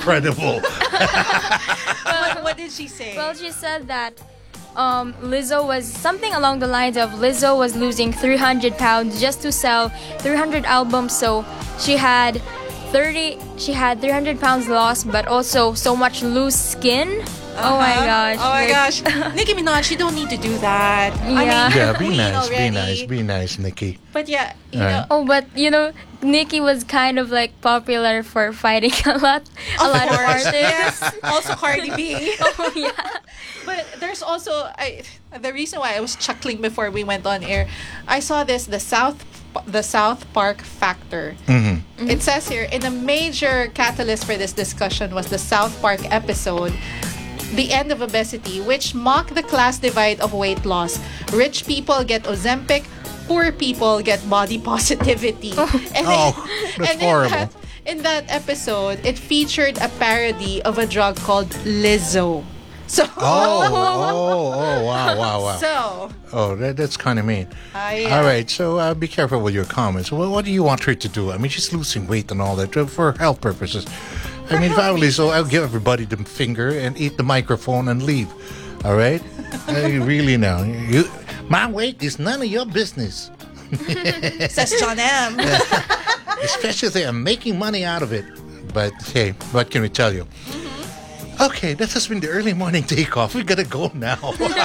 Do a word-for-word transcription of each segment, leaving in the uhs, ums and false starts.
incredible. what, what did she say? Well, she said that um, Lizzo was something along the lines of Lizzo was losing three hundred pounds just to sell three hundred albums. So she had thirty. She had three hundred pounds lost, but also so much loose skin. Uh-huh. Oh my gosh! Oh my like, gosh! Nicki Minaj, you don't need to do that. I Yeah. mean, you're Yeah, a be queen nice, already. be nice, be nice, Nikki. But yeah, you All know. right. Oh, but you know, Nicki was kind of like popular for fighting a lot, a Of lot of course, artists. yes. Also Cardi B. Oh yeah. But there's also I the reason why I was chuckling before we went on air. I saw this the South the South Park factor. Mm-hmm. It says here in a major catalyst for this discussion was the South Park episode The End of Obesity, which mocked the class divide of weight loss. Rich people get Ozempic, poor people get body positivity. And Oh, that's and in horrible. that, in that episode, it featured a parody of a drug called Lizzo. So, Oh, oh, oh, wow, wow, wow. so Oh, that, that's kind of mean. I, uh, All right, so uh, be careful with your comments. Well, what do you want her to do? I mean, she's losing weight and all that uh, for health purposes. I mean, if I were Lizzo, I'll give everybody the finger and eat the microphone and leave. All right? uh, really now. You, my weight is none of your business. says John M. Especially if I'm making money out of it. But hey, what can we tell you? Okay, that has been the early morning takeoff. We gotta go now.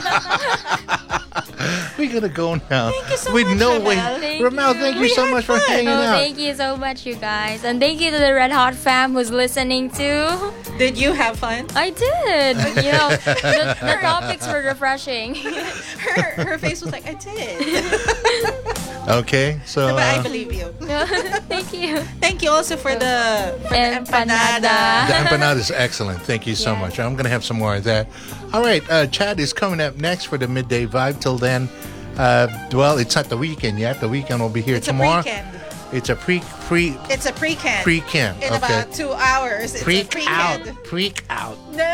we gotta go now. Thank you so With much, no Ramel. way, Thank Ramel, you. thank you We so had much for fun. hanging Oh, out. thank you so much, you guys, and thank you to the Red Hot fam who's listening too. Did you have fun? I did. You know, the, the topics were refreshing. Her her face was like, I did. Okay, so But I uh, believe you. Thank you. Thank you also for the, for the Empanada. empanada. the empanada is excellent. Thank you so Yeah. much. I'm gonna have some more of that. All right, uh, Chad is coming up next for the midday vibe. Till then, uh, well, it's not the weekend yet. The weekend will be here It's tomorrow. a pre-can. It's a pre pre It's a pre-can. pre-can. In okay. about two hours. It's a Freak pre-can. out. Freak out. No.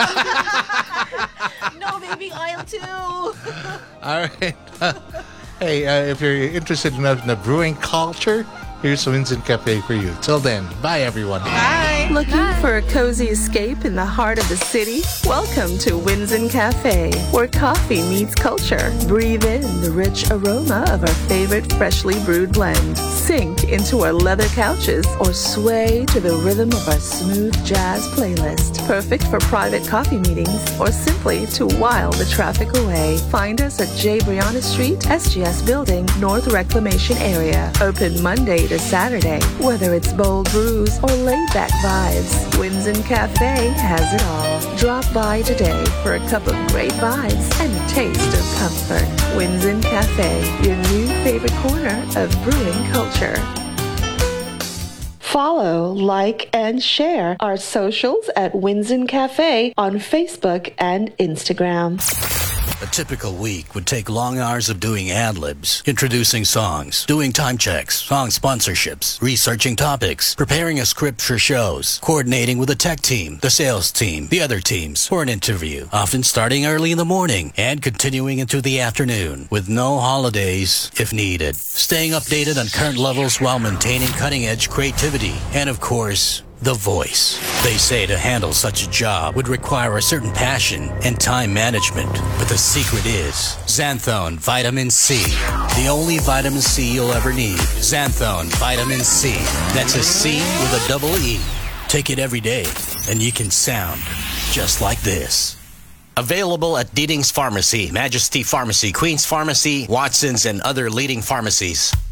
no, baby, aisle two. All right. Hey, uh, if you're interested enough in the brewing culture, here's Windsor Cafe for you. Till then, bye everyone. Bye. Looking for a cozy escape in the heart of the city? Welcome to Windsor Cafe, where coffee meets culture. Breathe in the rich aroma of our favorite freshly brewed blend. Sink into our leather couches or sway to the rhythm of our smooth jazz playlist. Perfect for private coffee meetings or simply to while the traffic away. Find us at J. Brianna Street, S G S Building, North Reclamation Area. Open Monday to Saturday. Whether it's bold brews or laid-back vibes, Windsor Cafe has it all. Drop by today for a cup of great vibes and a taste of comfort. Windsor Cafe, your new favorite corner of brewing culture. Follow, like, and share our socials at Windsor Cafe on Facebook and Instagram. A typical week would take long hours of doing ad-libs, introducing songs, doing time checks, song sponsorships, researching topics, preparing a script for shows, coordinating with the tech team, the sales team, the other teams for an interview, often starting early in the morning and continuing into the afternoon with no holidays if needed. Staying updated on current levels while maintaining cutting-edge creativity and, of course, the voice. They say to handle such a job would require a certain passion and time management. But the secret is Xanthone Vitamin C. The only vitamin C you'll ever need. Xanthone Vitamin C. That's a C with a double E. Take it every day and you can sound just like this. Available at Deeding's Pharmacy, Majesty Pharmacy, Queen's Pharmacy, Watson's, and other leading pharmacies.